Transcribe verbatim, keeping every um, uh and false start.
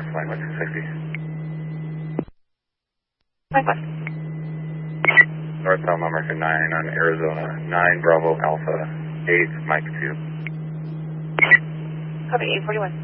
Fox line one two sixty. Likewise. Northbound American nine on Arizona, nine Bravo Alpha, eight Mike two. Copy, eight forty-one.